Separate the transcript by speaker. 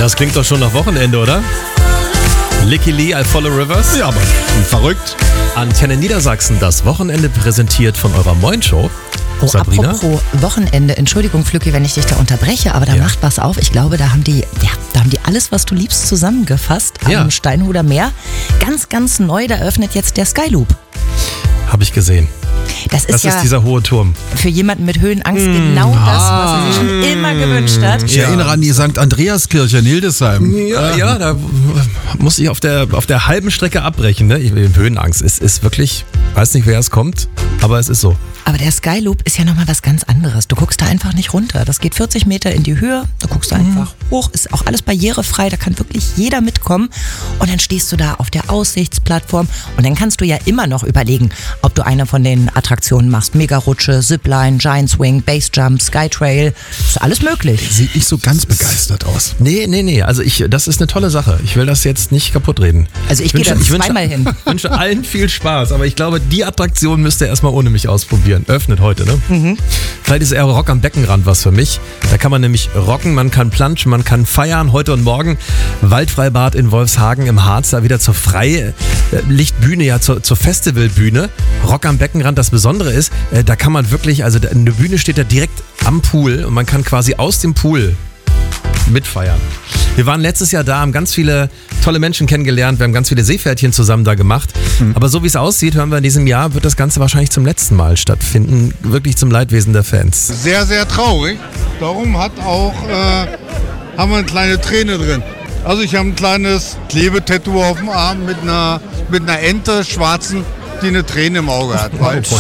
Speaker 1: Das klingt doch schon nach Wochenende, oder? Licky Lee, I Follow Rivers.
Speaker 2: Ja, aber verrückt.
Speaker 1: Antenne Niedersachsen, das Wochenende präsentiert von eurer Moin-Show.
Speaker 3: Oh,
Speaker 1: Sabrina?
Speaker 3: apropos Wochenende, Entschuldigung, Flücki, wenn ich dich da unterbreche, aber da macht was auf. Ich glaube, da haben die alles, was du liebst, zusammengefasst am Steinhuder Meer. Ganz, ganz neu, da öffnet jetzt der Skyloop.
Speaker 1: Habe ich gesehen.
Speaker 3: Das ist
Speaker 1: dieser hohe Turm.
Speaker 3: Für jemanden mit Höhenangst genau das, was er sich schon immer gewünscht hat.
Speaker 2: Ich erinnere an die St. Andreaskirche in Hildesheim.
Speaker 1: Ja, da muss ich auf der halben Strecke abbrechen. Ne? Höhenangst ist wirklich, weiß nicht, wer es kommt, aber es ist so.
Speaker 3: Aber der Skyloop ist ja nochmal was ganz anderes. Du guckst da einfach nicht runter. Das geht 40 Meter in die Höhe, du guckst da einfach hoch, ist auch alles barrierefrei, da kann wirklich jeder mitkommen. Und dann stehst du da auf der Aussichtsplattform und dann kannst du ja immer noch überlegen, ob du eine von den Attraktionen machst. Mega-Rutsche, Zipline, Giant Swing, Basejump, Skytrail, ist alles möglich.
Speaker 2: Sieht nicht so ganz begeistert aus.
Speaker 1: Nee, also das ist eine tolle Sache. Ich will das jetzt nicht kaputt reden.
Speaker 3: Also ich gehe da zweimal hin.
Speaker 1: Ich wünsche allen viel Spaß, aber ich glaube, die Attraktion müsst ihr erstmal ohne mich ausprobieren. Öffnet heute, ne? Vielleicht ist eher Rock am Beckenrand was für mich. Da kann man nämlich rocken, man kann planschen, man kann feiern. Heute und morgen Waldfreibad in Wolfshagen im Harz, da wieder zur Freilichtbühne, zur Festivalbühne. Rock am Beckenrand, das Besondere ist, da kann man wirklich, also eine Bühne steht da direkt am Pool und man kann quasi aus dem Pool mitfeiern. Wir waren letztes Jahr da, haben ganz viele tolle Menschen kennengelernt, wir haben ganz viele Seepferdchen zusammen da gemacht. Aber so wie es aussieht, hören wir in diesem Jahr, wird das Ganze wahrscheinlich zum letzten Mal stattfinden. Wirklich zum Leidwesen der Fans.
Speaker 4: Sehr, sehr traurig. Darum haben wir eine kleine Träne drin. Also ich habe ein kleines Klebetattoo auf dem Arm mit einer Ente, schwarzen, die eine Träne im Auge hat. Weil